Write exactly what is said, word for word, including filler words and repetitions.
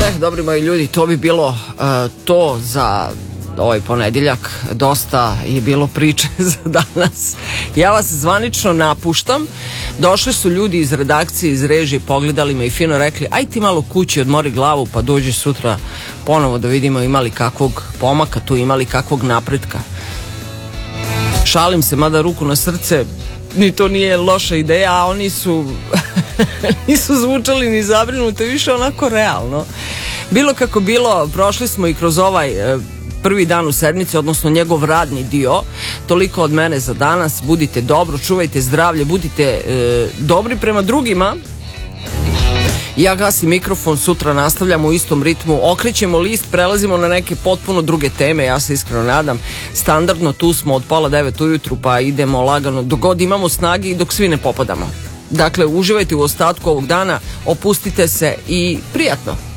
Eh, dobri moji ljudi, to bi bilo uh, to za ovaj ponedeljak. Dosta je bilo priče za danas. Ja vas zvanično napuštam. Došli su ljudi iz redakcije, iz režije, pogledali me i fino rekli: aj ti malo kući, odmori glavu, pa dođi sutra ponovo da vidimo imali kakvog pomaka tu, imali kakvog napretka. Šalim se, mada ruku na srce, ni to nije loša ideja, a oni su nisu zvučali ni zabrinute, više onako realno. Bilo kako bilo, prošli smo i kroz ovaj e, prvi dan u sedmici, odnosno njegov radni dio. Toliko od mene za danas. Budite dobro, čuvajte zdravlje, budite e, dobri prema drugima. Ja gasim mikrofon, sutra nastavljamo u istom ritmu, okrećemo list, prelazimo na neke potpuno druge teme, ja se iskreno nadam. Standardno tu smo od pola devet ujutru, pa idemo lagano dok god imamo snage i dok svi ne popadamo. Dakle, uživajte u ostatku ovog dana, opustite se i prijatno.